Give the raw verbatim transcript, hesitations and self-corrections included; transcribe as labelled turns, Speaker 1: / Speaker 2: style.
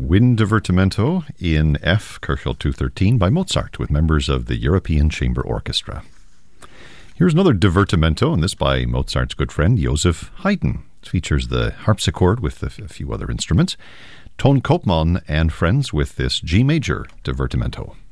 Speaker 1: Wind Divertimento in F, Köchel two thirteen by Mozart with members of the European Chamber Orchestra. Here's another Divertimento, and this by Mozart's good friend Joseph Haydn. It features the harpsichord with a few other instruments. Ton Koopman and friends with this G major Divertimento.